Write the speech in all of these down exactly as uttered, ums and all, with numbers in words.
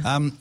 Um,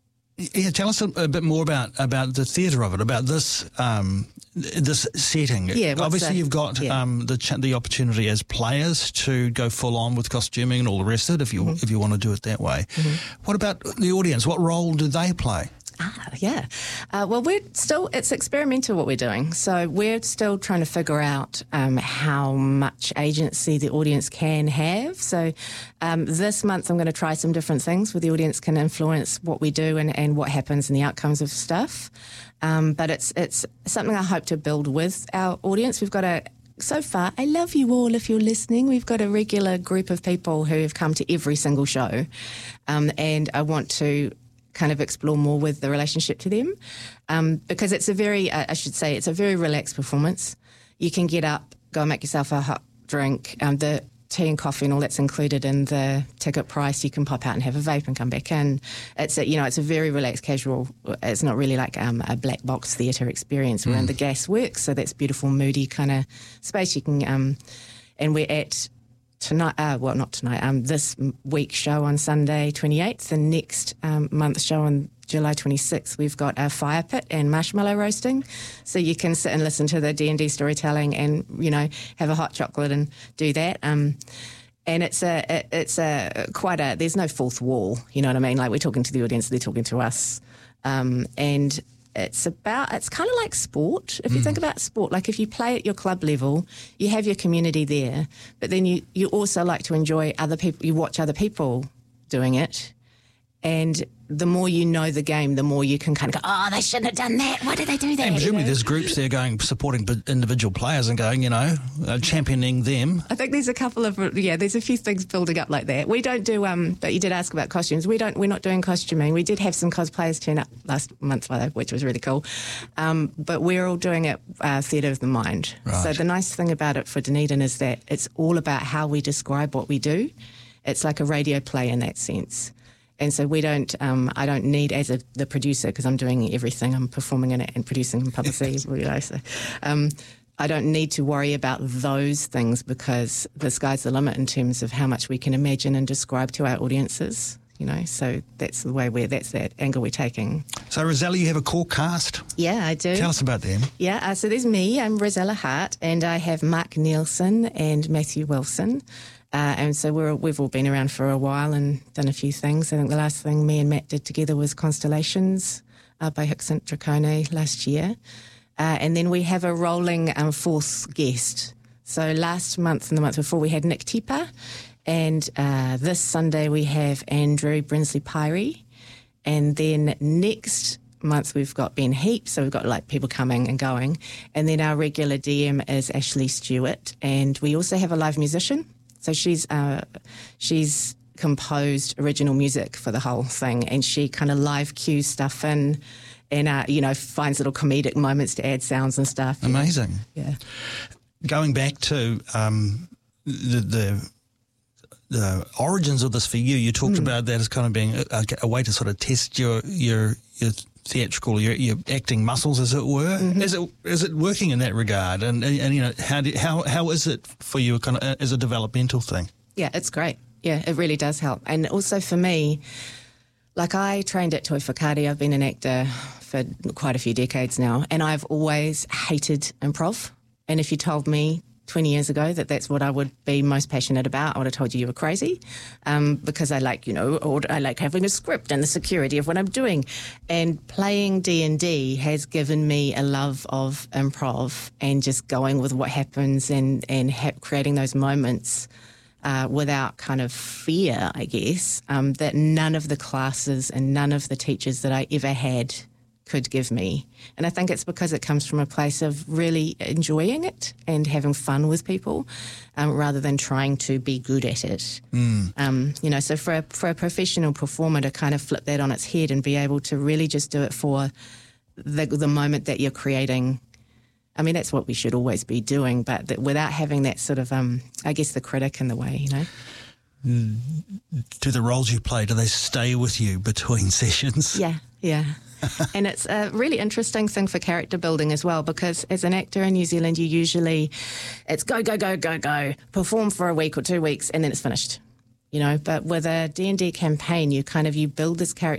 yeah, tell us a, a bit more about, about the theatre of it, about this um, this setting. Yeah, obviously the, you've got yeah. um, the ch- the opportunity as players to go full on with costuming and all the rest of it if you mm-hmm. if you want to do it that way. Mm-hmm. What about the audience? What role do they play? Ah, yeah. Uh, well, we're still, it's experimental what we're doing. So we're still trying to figure out um, how much agency the audience can have. So um, this month I'm going to try some different things where the audience can influence what we do and, and what happens and the outcomes of stuff. Um, but it's it's something I hope to build with our audience. We've got a So far, I love you all if you're listening. We've got a regular group of people who have come to every single show. Um, and I want to kind of explore more with the relationship to them um, because it's a very, uh, I should say, it's a very relaxed performance. You can get up, go and make yourself a hot drink. Um, the tea and coffee and all that's included in the ticket price. You can pop out and have a vape and come back in. It's a, you know, it's a very relaxed, casual. It's not really like um, a black box theatre experience wherein mm. the gas works. So that's beautiful, moody kind of space. You can, um, and we're at tonight. Uh, well, not tonight. Um, this week's show on Sunday twenty-eighth. The next um, month's show on July twenty-sixth. We've got a fire pit and marshmallow roasting, so you can sit and listen to the D and D storytelling, and you know, have a hot chocolate and do that. Um, and it's a it, it's a quite a. There's no fourth wall. You know what I mean? Like we're talking to the audience, they're talking to us, um, and. It's about, it's kind of like sport. If you mm. think about sport, like if you play at your club level, you have your community there, but then you, you also like to enjoy other people, you watch other people doing it. And the more you know the game, the more you can kind of go, oh, they shouldn't have done that. Why did they do that? And presumably you know? There's groups there going, supporting individual players and going, you know, uh, championing them. I think there's a couple of, yeah, there's a few things building up like that. We don't do, um, but you did ask about costumes. We don't, we're not doing costuming. We did have some cosplayers turn up last month, which was really cool. Um, but we're all doing it uh, theatre of the mind. Right. So the nice thing about it for Dunedin is that it's all about how we describe what we do. It's like a radio play in that sense. And so we don't, um, I don't need as a, the producer, because I'm doing everything, I'm performing in it and producing and publicity, you know, so um, I don't need to worry about those things because the sky's the limit in terms of how much we can imagine and describe to our audiences, you know, so that's the way we're, that's that angle we're taking. So Rosella, you have a core cast? Yeah, I do. Tell us about them. Yeah, uh, so there's me, I'm Rosella Hart, and I have Mark Nielsen and Matthew Wilson. Uh, and so we're, we've all been around for a while and done a few things. I think the last thing me and Matt did together was Constellations uh, by Hixant Dracone last year. Uh, and then we have a rolling um, fourth guest. So last month and the month before we had Nick Tipa. And uh, this Sunday we have Andrew Brinsley-Pyrie. And then next month we've got Ben Heap. So we've got like people coming and going. And then our regular D M is Ashley Stewart. And we also have a live musician. So she's uh, she's composed original music for the whole thing, and she kind of live cues stuff in, and uh, you know, finds little comedic moments to add sounds and stuff. Amazing. Yeah. Going back to um, the, the the origins of this for you, you talked mm. about that as kind of being a, a way to sort of test your your your theatrical, your, your acting muscles, as it were. Mm-hmm. Is it is it working in that regard? And, and, and you know, how do, how how is it for you, kind of as a developmental thing? Yeah, it's great. Yeah, it really does help. And also for me, like I trained at Toi Whakaari. I've been an actor for quite a few decades now, and I've always hated improv. And if you told me twenty years ago that that's what I would be most passionate about, I would have told you you were crazy, um, because I like, you know, or I like having a script and the security of what I'm doing. And playing D and D has given me a love of improv and just going with what happens and, and ha- creating those moments uh, without kind of fear, I guess, um, that none of the classes and none of the teachers that I ever had could give me. And I think it's because it comes from a place of really enjoying it and having fun with people, um, rather than trying to be good at it. Mm. Um, you know, so for a, for a professional performer to kind of flip that on its head and be able to really just do it for the, the moment that you're creating, I mean, that's what we should always be doing, but that without having that sort of, um, I guess, the critic in the way, you know. Mm. Do the roles you play, do they stay with you between sessions? Yeah, yeah. And it's a really interesting thing for character building as well, because as an actor in New Zealand, you usually, it's go, go, go, go, go, perform for a week or two weeks, and then it's finished, you know. But with a D and D campaign, you kind of, you build this character